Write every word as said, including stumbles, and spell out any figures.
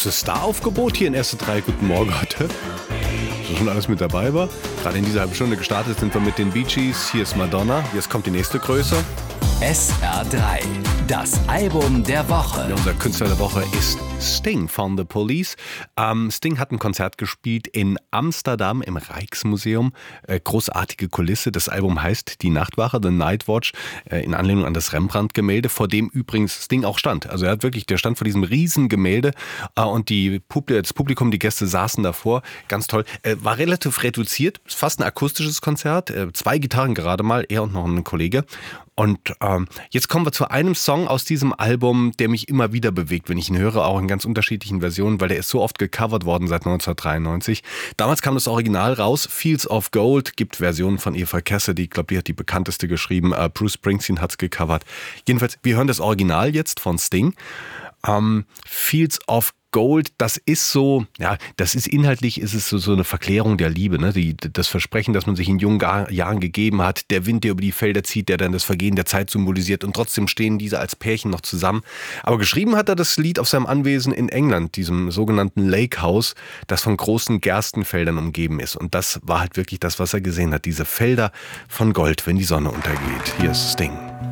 großes Star-Aufgebot hier in S drei. Guten Morgen heute. So schon alles mit dabei war. Gerade in dieser halben Stunde gestartet sind wir mit den Bee Gees. Hier ist Madonna. Jetzt kommt die nächste Größe. S R drei, das Album der Woche. Ja, unser Künstler der Woche ist Sting von The Police. Ähm, Sting hat ein Konzert gespielt in Amsterdam im Rijksmuseum. Äh, großartige Kulisse. Das Album heißt Die Nachtwache, The Night Watch, äh, in Anlehnung an das Rembrandt-Gemälde, vor dem übrigens Sting auch stand. Also er hat wirklich, der stand vor diesem riesen Gemälde äh, und die Publi- das Publikum, die Gäste saßen davor. Ganz toll. Äh, war relativ reduziert, fast ein akustisches Konzert. Äh, zwei Gitarren gerade mal, er und noch ein Kollege. Und ähm, jetzt kommen wir zu einem Song aus diesem Album, der mich immer wieder bewegt, wenn ich ihn höre, auch in ganz unterschiedlichen Versionen, weil der ist so oft gecovert worden seit neunzehnhundertdreiundneunzig. Damals kam das Original raus, Fields of Gold, gibt Versionen von Eva Cassidy, ich glaube, die hat die bekannteste geschrieben, äh, Bruce Springsteen hat es gecovert. Jedenfalls, wir hören das Original jetzt von Sting. Ähm, Fields of Gold, das ist so, ja, das ist inhaltlich, ist es so, so eine Verklärung der Liebe, ne? Die, das Versprechen, das man sich in jungen Jahren gegeben hat, der Wind, der über die Felder zieht, der dann das Vergehen der Zeit symbolisiert und trotzdem stehen diese als Pärchen noch zusammen. Aber geschrieben hat er das Lied auf seinem Anwesen in England, diesem sogenannten Lake House, das von großen Gerstenfeldern umgeben ist. Und das war halt wirklich das, was er gesehen hat, diese Felder von Gold, wenn die Sonne untergeht. Hier ist Sting.